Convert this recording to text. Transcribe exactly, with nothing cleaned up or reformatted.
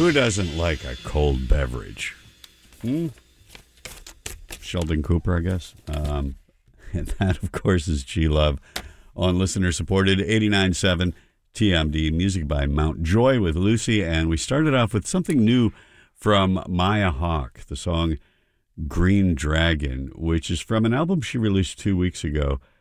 Who doesn't like a cold beverage? Hmm? Sheldon Cooper, I guess. Um, and that, of course, is G-Love on listener-supported eighty-nine point seven T M D. Music by Mount Joy with Lucy. And we started off with something new from Maya Hawke, the song Green Dragon, which is from an album she released two weeks ago